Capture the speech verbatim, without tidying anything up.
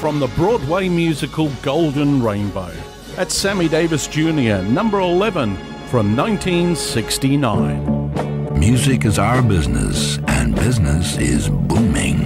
from the Broadway musical Golden Rainbow. That's Sammy Davis Junior, number eleven from nineteen sixty-nine. Music is our business, and business is booming.